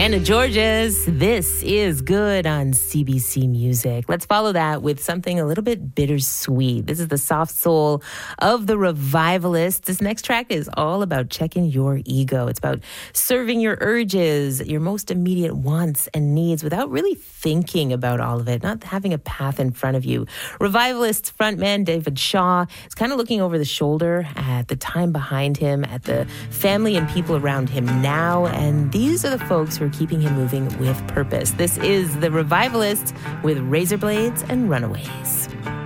Anna Georges, this is good on CBC Music. Let's follow that with something a little bit bittersweet. This is the soft soul of the Revivalists. This next track is all about checking your ego. It's about serving your urges, your most immediate wants and needs without really thinking about all of it, not having a path in front of you. Revivalists frontman David Shaw is kind of looking over the shoulder at the time behind him, at the family and people around him now, and these are the folks who are keeping him moving with purpose. This is the Revivalists with Razor Blades and Runaways.